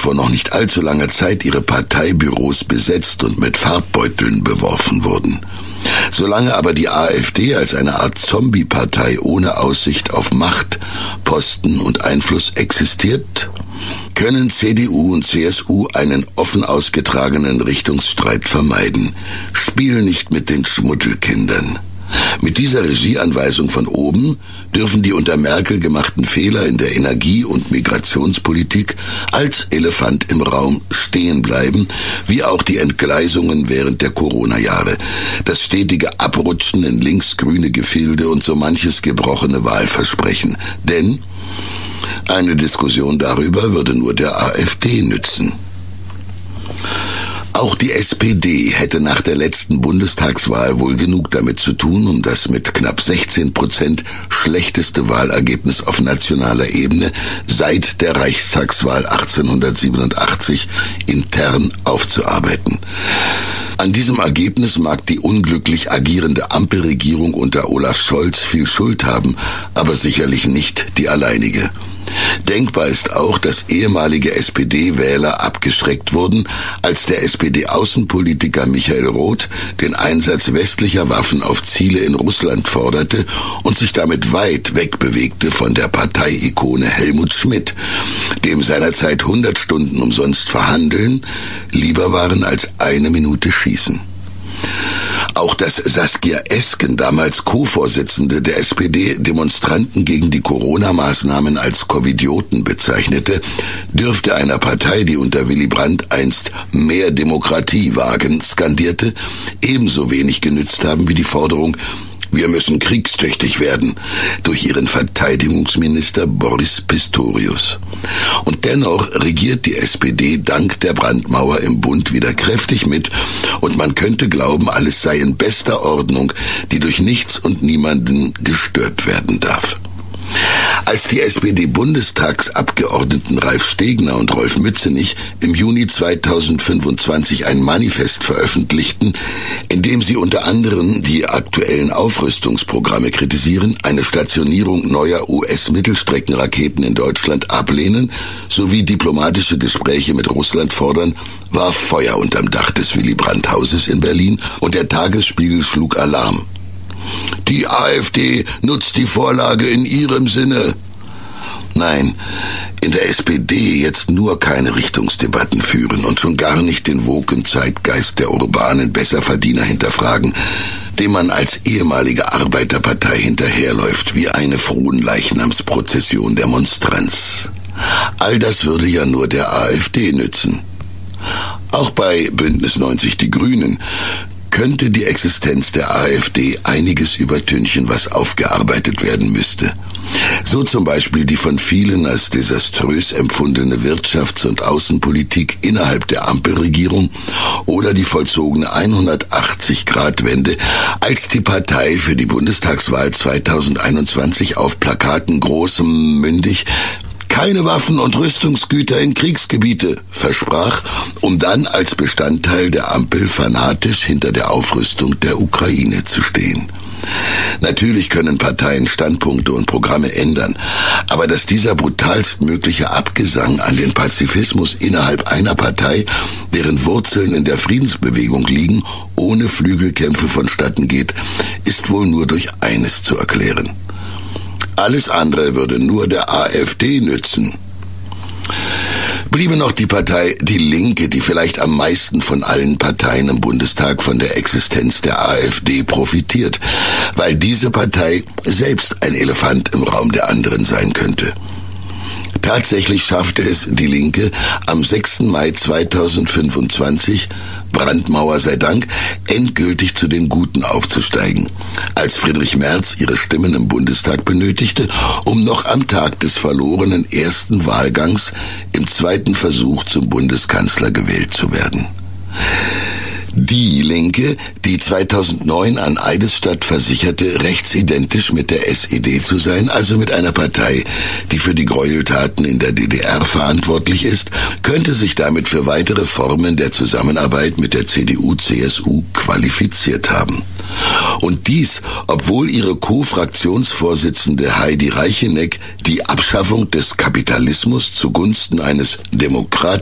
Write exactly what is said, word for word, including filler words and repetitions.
vor noch nicht allzu langer Zeit ihre Parteibüros besetzt und mit Farbbeuteln beworfen wurden. Solange aber die AfD als eine Art Zombie-Partei ohne Aussicht auf Macht, Posten und Einfluss existiert, können C D U und C S U einen offen ausgetragenen Richtungsstreit vermeiden. Spiel nicht mit den Schmuddelkindern. Mit dieser Regieanweisung von oben dürfen die unter Merkel gemachten Fehler in der Energie- und Migrationspolitik als Elefant im Raum stehen bleiben, wie auch die Entgleisungen während der Corona-Jahre, das stetige Abrutschen in linksgrüne Gefilde und so manches gebrochene Wahlversprechen. Denn eine Diskussion darüber würde nur der AfD nützen. Auch die S P D hätte nach der letzten Bundestagswahl wohl genug damit zu tun, um das mit knapp sechzehn Prozent schlechteste Wahlergebnis auf nationaler Ebene seit der Reichstagswahl achtzehnhundertsiebenundachtzig intern aufzuarbeiten. An diesem Ergebnis mag die unglücklich agierende Ampelregierung unter Olaf Scholz viel Schuld haben, aber sicherlich nicht die alleinige. Denkbar ist auch, dass ehemalige S P D-Wähler abgeschreckt wurden, als der S P D-Außenpolitiker Michael Roth den Einsatz westlicher Waffen auf Ziele in Russland forderte und sich damit weit wegbewegte von der Parteiikone Helmut Schmidt, dem seinerzeit hundert Stunden umsonst verhandeln lieber waren als eine Minute schießen. Auch dass Saskia Esken, damals Co-Vorsitzende der S P D, Demonstranten gegen die Corona-Maßnahmen als Covidioten bezeichnete, dürfte einer Partei, die unter Willy Brandt einst mehr Demokratie wagen skandierte, ebenso wenig genützt haben wie die Forderung, wir müssen kriegstüchtig werden, durch ihren Verteidigungsminister Boris Pistorius. Und dennoch regiert die S P D dank der Brandmauer im Bund wieder kräftig mit und man könnte glauben, alles sei in bester Ordnung, die durch nichts und niemanden gestört werden darf. Als die S P D-Bundestagsabgeordneten Ralf Stegner und Rolf Mützenich im Juni zweitausendfünfundzwanzig ein Manifest veröffentlichten, in dem sie unter anderem die aktuellen Aufrüstungsprogramme kritisieren, eine Stationierung neuer U S-Mittelstreckenraketen in Deutschland ablehnen, sowie diplomatische Gespräche mit Russland fordern, war Feuer unterm Dach des Willy-Brandt-Hauses in Berlin und der Tagesspiegel schlug Alarm. Die AfD nutzt die Vorlage in ihrem Sinne. Nein, in der S P D jetzt nur keine Richtungsdebatten führen und schon gar nicht den woken Zeitgeist der urbanen Besserverdiener hinterfragen, dem man als ehemalige Arbeiterpartei hinterherläuft wie eine Fronleichnamsprozession der Monstranz. All das würde ja nur der AfD nützen. Auch bei Bündnis neunzig Die Grünen könnte die Existenz der AfD einiges übertünchen, was aufgearbeitet werden müsste. So zum Beispiel die von vielen als desaströs empfundene Wirtschafts- und Außenpolitik innerhalb der Ampelregierung oder die vollzogene hundertachtzig-Grad-Wende, als die Partei für die Bundestagswahl zweitausendeinundzwanzig auf Plakaten großem mündig keine Waffen und Rüstungsgüter in Kriegsgebiete versprach, um dann als Bestandteil der Ampel fanatisch hinter der Aufrüstung der Ukraine zu stehen. Natürlich können Parteien Standpunkte und Programme ändern, aber dass dieser brutalstmögliche Abgesang an den Pazifismus innerhalb einer Partei, deren Wurzeln in der Friedensbewegung liegen, ohne Flügelkämpfe vonstatten geht, ist wohl nur durch eines zu erklären. Alles andere würde nur der AfD nützen. Bliebe noch die Partei Die Linke, die vielleicht am meisten von allen Parteien im Bundestag von der Existenz der AfD profitiert, weil diese Partei selbst ein Elefant im Raum der anderen sein könnte. Tatsächlich schaffte es die Linke am sechsten Mai zweitausendfünfundzwanzig, Brandmauer sei Dank, endgültig zu den Guten aufzusteigen, als Friedrich Merz ihre Stimmen im Bundestag benötigte, um noch am Tag des verlorenen ersten Wahlgangs im zweiten Versuch zum Bundeskanzler gewählt zu werden. Die Linke, die zweitausendneun an Eidesstadt versicherte, rechtsidentisch mit der S E D zu sein, also mit einer Partei, die für die Gräueltaten in der D D R verantwortlich ist, könnte sich damit für weitere Formen der Zusammenarbeit mit der C D U C S U qualifiziert haben. Und dies, obwohl ihre Co-Fraktionsvorsitzende Heidi Reicheneck die Abschaffung des Kapitalismus zugunsten eines demokratischen